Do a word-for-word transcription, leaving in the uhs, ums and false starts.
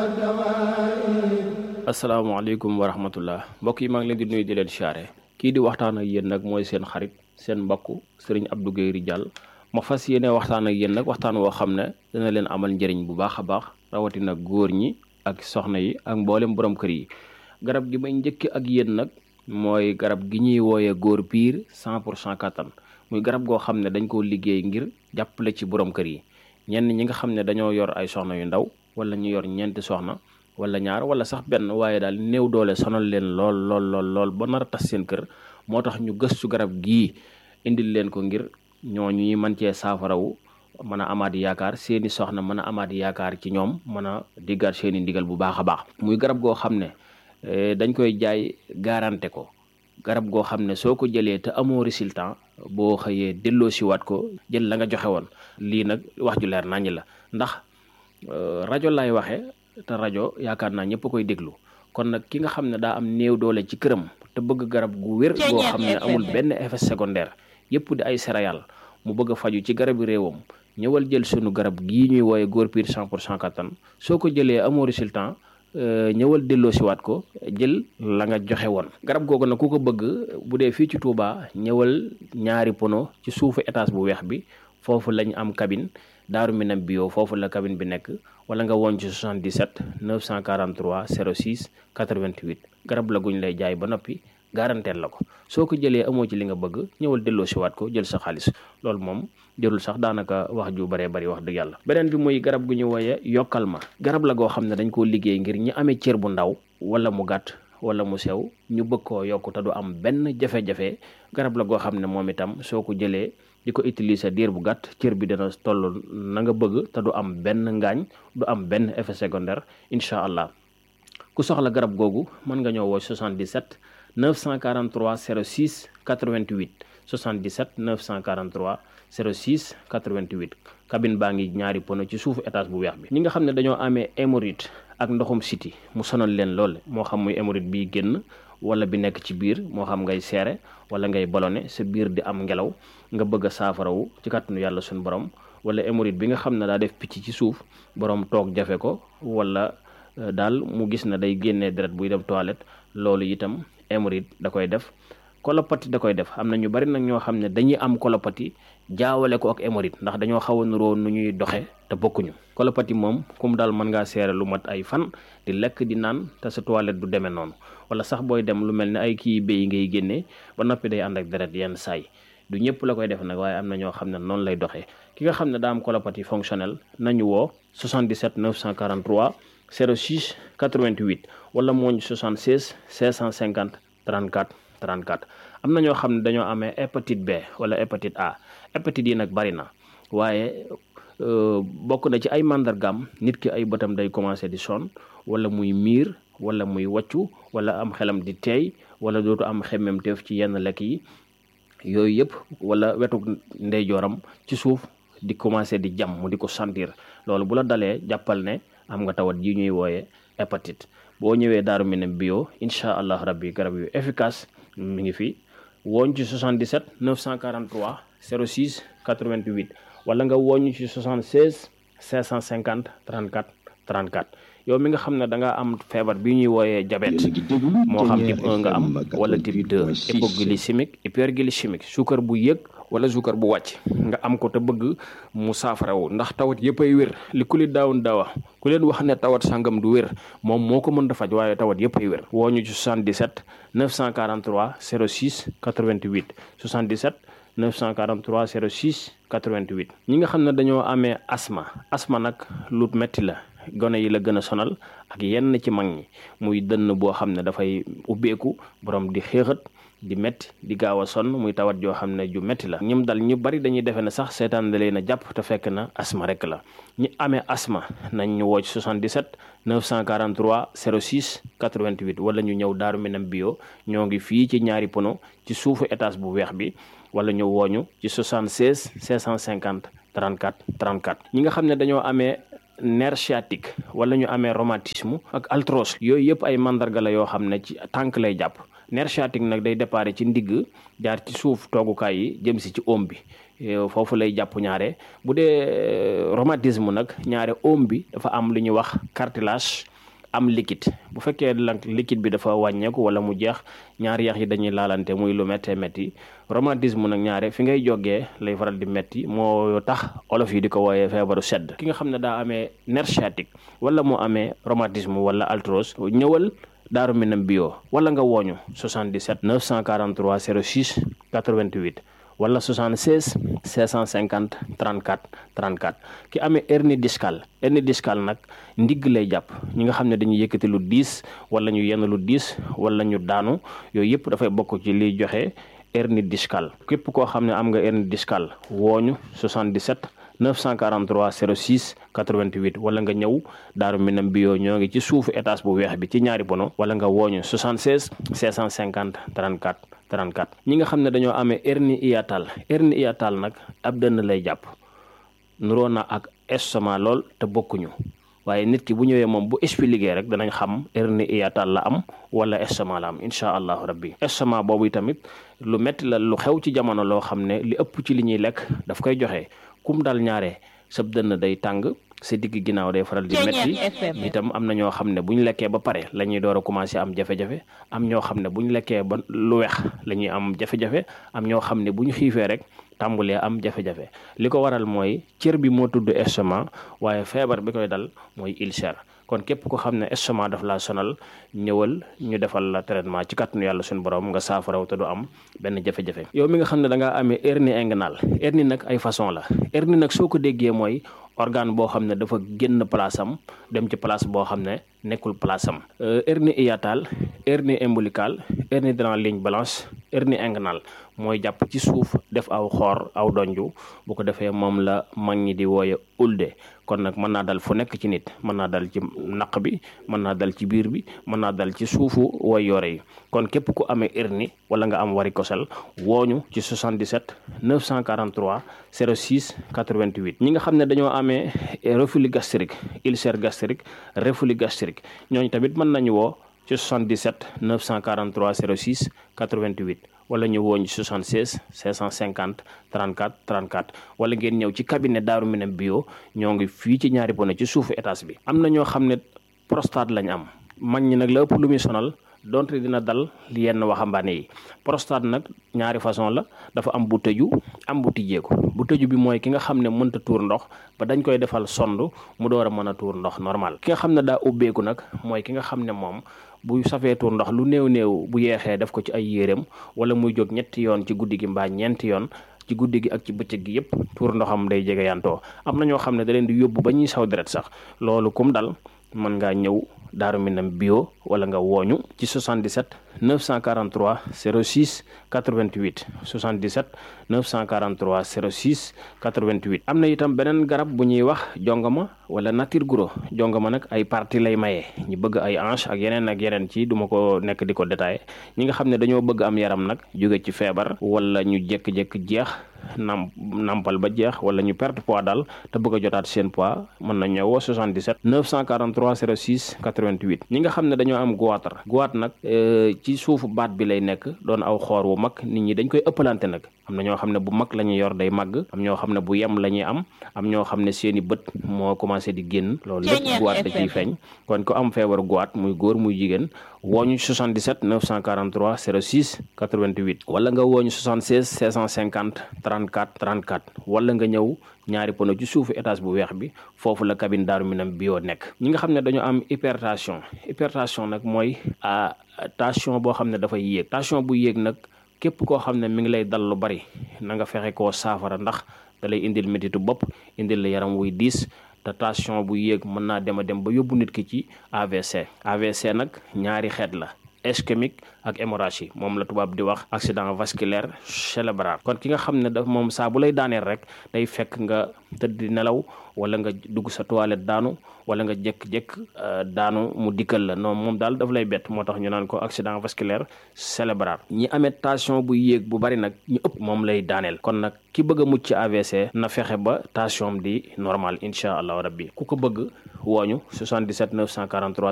asalaamaaleykum wa rahmatullah mbokk yi maa ngi leen di nuyu di leen siyaare kii di waxtaan ak yéen nag mooy seen xarit seen mbokk sëriñ Abdou Guèye Ridial ma fas yéene waxtaan ak yéen nag waxtaan woo xam ne dana leen amal njëriñ bu baax a baax rawatina góor ñi ak soxna yi ak mboolem borom kër yi. garab gi may njëkk ak yéen nag mooy garab gi ñuy wooyee góor piir cent pour cent kattan muy garab goo xam ne dañ koo liggéey ngir jàppale ci borom kër yi ñenn ñi nga xam ne dañoo yor ay soxna yu ndaw wala ñu yor ñeenti soxna wala ñaar wala sax benn waaye daal néew doole sonal leen lool lool lool lool ba nar a tas seen kër moo tax ñu gëstu garab gii indil leen ko ngir ñooñu ñi mën cee saafarawu mën a amaat yaakaar seeni soxna mën a amaat yaakaar ci ñoom mën a diggaat seeni ndigal bu baax a baax. muy garab goo xam ne dañ koy jaay garanté ko garab goo xam ne soo ko jëlee te amoo résultat boo xëyee delloo siwaat ko jël la nga joxe woon. lii nag wax ju leer naññ la ndax rajo laay waxe te rajo yaakaar naa ñëpp koy déglu kon nag ki nga xam ne daa am néew doole ci këram te bëgg garab gu wér goo xam ne amul benn effet secondaire yëpp di ay céréales mu bëgg a faju ci garabi réewam ñëwal jël sunu garab gii ñuy wooye góor piir cent pour cent kattan soo ko jëlee amoo résultat ñëwal delloo siwaat ko jël la nga joxe woon. garab googu nag ku ko bëgg bu dee fii ci Touba ñëwal ñaari pono ci suufu étage bu weex bi foofu lañ am cabine Daaru Minam bio foofu la cabine bi nekk wala nga woon ci soixante-dix-sept neuf cent quarante-trois zéro six quatre-vingt-huit garab la guñ lay jaay ba noppi garanteel la ko soo ko jëlee amoo ci li nga bëgg ñëwal delloo siwaat ko jël sa xaalis loolu moom jërul sax daanaka wax ju baree bari wax dëgg yàlla. beneen bi muy garab gu ñu wooye yokkal ma garab la goo xam ne dañ koo liggéey ngir ñi amee cër bu ndaw wala mu gàtt wala mu sew ñu bëgg koo yokk te du am benn jafe-jafe garab la goo xam ne moom itam soo ko jëlee di ko utiliser diir bu gàtt cër bi dina toll na nga bëgg te du am benn ngaañ du am benn effet secondaire incha allah. ku soxla garab googu mën nga ñëw woo soixante-dix-sept neuf cent quarante-trois zéro six quatre-vingt-huit soixante-dix-sept neuf cent quarante-trois zéro six quatre-vingt-huit cabine baa ngi ñaari pono ci suufu étage bu weex bi. ñi nga xam ne dañoo amee hémorroïde ak ndoxum siti mu sonal leen lool moo xam muy hémorroïde bi génn wala bi nekk ci biir moo xam ngay seere wala ngay ballonné sa biir di am ngelaw nga bëgg a saafarawu ci kàttanu yàlla suñu borom wala hémorroïde bi nga xam ne daa def picc ci suuf borom toog jafe ko wala daal mu gis ne day génnee deret buy dem toilette loolu itam hémorroïde da koy def. colopathie da koy def am na ñu bari nag ñoo xam ne dañuy am colopathie jaawale ko ak hémorroïde ndax dañoo xaw a nuroo nu ñuy doxe te bokkuñu. colopathie moom kum daal mën ngaa seere lu mat ay fan di lekk di naan te sa toilette du demee noonu wala sax booy dem lu mel ne ay kii béy ngay génnee ba noppi day ànd ak deret yenn saay du ñëpp la koy def nag waaye am na ñoo xam ne noonu lay doxee. ki nga xam ne daa am colopathie fonctionnelle nañu woo soixante-dix-sept neuf cent quarante-trois zéro six quatre-vingt-huit wala mooñ soixante-seize cinq cent cinquante trente-quatre trente-quatre. am na ñoo xam ne dañoo amee hépatite B wala hépatite A hépatite yi nag bari na waaye bokk na ci ay màndargaam nit ki ay bëtam day commencé di sonn wala muy miir wala muy wàccu wala am xelam di teey wala dootu am xemmemteef ci yenn lekk yi yooyu yëpp wala wetu ndeyjooram ci suuf di commencé di jam mu di ko sentir loolu bu la dalee jàppal ne am nga tawat ji ñuy wooye hépatite. boo ñëwee Daaru Minam bio incha allah rabbi garab yu efficace mi ngi fi wooñ ci soixante-dix-sept neuf cent quarante-trois zéro six quatre-vingt-huit wala nga wooñ ci soixante-seize cinq cent cinquante trente-quatre trente-quatre. yow mi nga xam ne da nga am feebar bi ñuy wooyee diabète moo xam type un nga am wala type deux hypoglycémique hyperglycémique suukar bu yëg wala suukar bu wàcc nga am ko te bëgg mu saafarawu ndax tawat yëpp ay wér li ku li daawun daawa ku leen wax ne tawat sangam du wér moom moo ko mën a faj waaye tawat yëpp ay wér. woo ñu ci soixante-dix-sept neuf cent quarante-trois zéro six quatre-vingt-huit soixante-dix-sept neuf cent quarante-trois zéro six quatre-vingt-huit. ñi nga xam ne dañoo amee asma asma nag lu metti la. gone yi la gën a sonal ak yenn ci mag ñi muy dënn boo xam ne dafay ubbeeku borom di xéexat di metti di gaaw a sonn muy tawat joo xam ne ju metti la. ñim dal ñu bari dañuy defe ne sax seetaan da leen a jàpp te fekk na asma rek la. ñi amee asma nañ ñu woo ci soixante-dix-sept neuf cent quarante-trois zéro six quatre-vingt-huit wala ñu ñëw Daaru Minam bio ñoo ngi fii ci ñaari pono ci suufu étage bu weex bi wala ñu wooñu ci soixante-seize cinq cent cinquante trente-quatre trente-quatre. ñi nga xam ne dañoo amee nerf sciatique wala ñu amee rhumatisme ak arthrose yooyu yëpp ay mandarga la yoo xam ne ci tànk lay jàpp. nerf sciatique nag day déparé ci ndigg jaar ci suuf toogukaay yi jëm si ci oom bi foofu lay jàpp ñaare bu dee rhumatisme nag ñaare oom bi dafa am lu ñuy wax cartilage am liquide bu fekkee nag liquide bi dafa wàññeeku wala mu jeex ñaari yax yi dañuy laalante muy lu méttee métti rhumatisme nag ñaare fi ngay jógee lay faral di métti moo tax olof yi di ko wooyee feebaru sedd. ki nga xam ne daa amee nerf sciatique wala mu amee rhumatisme wala arthrose ñëwal Daaru Minam bio wala nga wooñu soixante-dix-sept neuf cent quarante-trois zéro six quatre-vingt-huit wala soixante-seize cinq cent cinquante trente-quatre trente-quatre. ki amee hernie discale hernie discale nag ndigg lay jàpp ñi nga xam ne dañuy yëkkati lu diis wala ñu yenn lu diis wala ñu daanu yooyu yëpp dafay bokk ci liy joxe hernie discale. képp koo xam ne am nga hernie discale wooñu soixante-dix-sept neuf cent quarante-trois zéro six quatre-vingt-huit wala nga ñëw Daaru Minam bio ñoo ngi ci suufu étage bu weex bi ci ñaari pono wala nga wooñu soixante-seize cinq cent cinquante trente-quatre trente-quatre. ñi nga xam ne dañoo amee hernie hiatale hernie hiatale nag ab dënn lay jàpp nuroo na ak estomac lool te bokkuñu waaye nit ki bu ñëwee moom bu expliqué rek danañ xam hernie hiatale la am wala estomac la am incha allahu rabbi. estomac boobu tamit lu metti la lu xew ci jamono loo xam ne li ëpp ci li ñuy lekk daf koy joxe kum dal ñaare sab dënn day tàng sa digg ginnaaw day faral di metti itam am na ñoo xam ne bu ñu lekkee ba pare la ñuy door a commencé am jafe-jafe am ñoo xam ne bu ñu lekkee ba lu weex la ñuy am jafe-jafe am ñoo xam ne bu ñu xiifee rek tàmbulee am jafe-jafe li ko waral mooy cër bi moo tudd estomac waaye feebar bi koy dal mooy ulcère. kon képp ko xam ne estomac daf laa sonal ñëwal ñu defal la traitement ci kàttanu yàlla suñu borom nga saafaraw te du am benn jafe-jafe. yow mi nga xam ne da ngaa amee hernie inguinale hernie nag ay façon la hernie nag soo ko déggee mooy organe boo xam ne dafa génn place am dem ci place boo xam ne nekkul place am. hernie hiatale hernie ombilicale hernie dans la ligne blanche hernie inguinale mooy jàpp ci suuf def aw xoor aw donju bu ko defee moom la mag ñi di wooye ulde. kon nag mën naa dal fu nekk ci nit mën naa dal ci naq bi mën naa dal ci biir bi mën naa dal ci suufu way yore yi kon képp ku amee hernie wala nga am varicocèle wooñu ci soixante-dix-sept neuf cent quarante-trois zéro six quatre-vingt-huit. ñi nga xam ne dañoo amee reflux gastrique ulcère gastrique reflux gastrique ñooñu tamit mën nañu woo ci soixante-dix-sept neuf cent quarante-trois zéro six quatre-vingt-huit wala ñu wooñ soixante-seize cinq cent cinquante trente-quatre trente-quatre wala ngeen ñëw ci cabinet Daaru Minam bio ñoo ngi fii ci ñaari pono ci suufu étage bi. am na ñoo xam ne prostate lañ am mag ñi nag la ëpp lu muy sonal donte dina dal yenn waxambaane yi. prostate nag ñaari façon la dafa am bu tëju am bu tijjeeku bu tëju bi mooy ki nga xam ne mënta tuur ndox ba dañ koy defal sond mu door a mën a tuur ndox normal. ki nga xam ne daa ubbeeku nag mooy ki nga xam ne moom bu safee tuur ndox lu néew néew bu yeexee def ko ci ay yéreem wala muy jóg ñetti yoon ci guddi gi mbaa ñeenti yoon ci guddi gi ak ci bëccëg gi yëpp tuur ndoxam day jege yantoo. am na ñoo xam ne da leen di yóbbu ba ñuy saw deret sax loolu kum dal mën ngaa ñëw Daaru Minam bio wala nga wooñu ci soixante-dix-sept neuf cent quarante-trois zéro six quatre-vingt-huit soixante-dix-sept neuf cent quarante-trois zéro six quatre-vingt-huit. am na itam beneen garab bu ñuy wax jongama wala nature guro jongama nag ay partie lay maye ñi bëgg ay hanche ak yeneen ak yeneen ci duma ko nekk di ko détaillé ñi nga xam ne dañoo bëgg am yaram nag jóge ci feebar wala ñu jékki-jékki jeex nam nampal ba jeex wala ñu perte poids daal te bëgg a jotaat seen poids mën na ñëw soixante-dix-sept neuf cent quarante-trois zéro six quatre-vingt-huit. ñi nga xam ne dañoo am goitre goitre nag ci suufu baat bi lay nekk doon aw xoor wu mag nit ñi dañ koy ëppalante nag am na ñoo xam ne bu mag la ñuy yor day màgg am ñoo xam ne bu yem la ñuy am am ñoo xam ne seeni bët moo commencé di génn loolu lépp goitre da ciy feeñ. kon ko am feebaru goitre muy góor muy jigéen wooñu soixante-dix-sept neuf cent quarante-trois zéro six quatre-vingt-huit wala nga wooñu soixante-seize cinq cent cinquante trente-quatre trente-quatre wala nga ñëw ñaari pono ci suufu étage bu weex bi foofu la cabine Daaru Minam bio nekk. ñi nga xam ne dañoo am hypertension hypertension nag mooy tension boo xam ne dafay yéeg tension bu yéeg nag képp koo xam ne mi ngi lay dal lu bari na nga fexe koo saafara ndax da lay indil métitu bopp indil la yaram wuy diis te tension bu yéeg mën naa dem a dem ba yóbbu nit ki ci A V C. A V C nag ñaari xeet la ischémique ak hémorragie moom la tubaab di wax accident vasculaire cérébral. kon ki nga xam ne daf moom saa bu lay daaneel rek day fekk nga tëdd di nelaw wala nga dugg sa toilette daanu wala nga jékk-jékk daanu mu dikkal la non moom daal daf lay bett moo tax ñu naan ko accident vasculaire cérébral. ñi amee tension bu yéeg bu bari nag ñu ëpp moom lay daaneel kon nag ki bëgg a mucc ci A V C na fexe ba tension di normal incha allahu rabbi ku ko bëgg wooñu soixante-dix-sept neuf cent quarante-trois